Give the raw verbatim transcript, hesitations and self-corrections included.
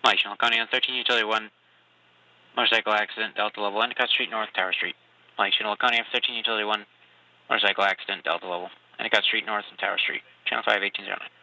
Mike, Channel County on thirteen, Utility one, motorcycle accident, Delta level, Endicott Street North, Tower Street. Mike, Channel County on thirteen, Utility one, motorcycle accident, Delta level, Endicott Street North and Tower Street. Channel five, eighteen oh nine.